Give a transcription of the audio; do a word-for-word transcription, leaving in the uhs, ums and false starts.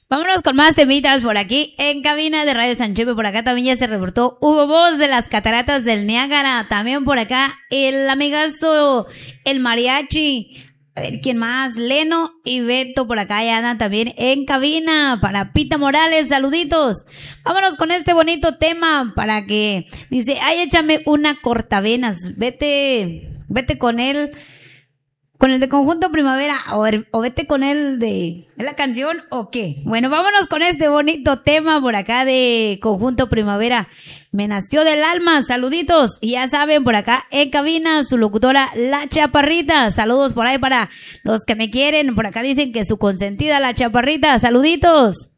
Vámonos con más temitas por aquí en cabina de Radio San Chepe. Por acá también ya se reportó Hugo Voz de las Cataratas del Niágara. También por acá el amigazo, el mariachi. A ver, ¿quién más? Leno y Beto por acá ya andan también en cabina. Para Pita Morales, saluditos. Vámonos con este bonito tema para que, dice, ay, échame una cortavenas. Vete, vete con él. ¿Con el de Conjunto Primavera o, o vete con el de, de la canción o qué? Bueno, vámonos con este bonito tema por acá de Conjunto Primavera. Me nació del alma, saluditos. Y ya saben, por acá en cabina, su locutora La Chaparrita. Saludos por ahí para los que me quieren. Por acá dicen que su consentida La Chaparrita. Saluditos.